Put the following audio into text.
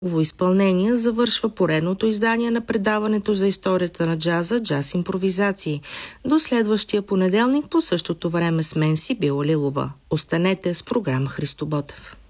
изпълнение завършва поредното издание на предаването за историята на джаза «Джаз импровизации». До следващия понеделник по същото време с мен Сибила Лилова. Останете с програма Христо Ботев.